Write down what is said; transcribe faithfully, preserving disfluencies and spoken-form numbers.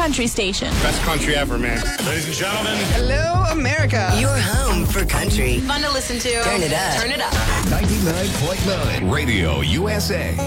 country station. Best country ever, man. Ladies and gentlemen. Hello, America. Your home for country. Fun to listen to. Turn it up. Turn it up. ninety-nine point nine Radio U S A.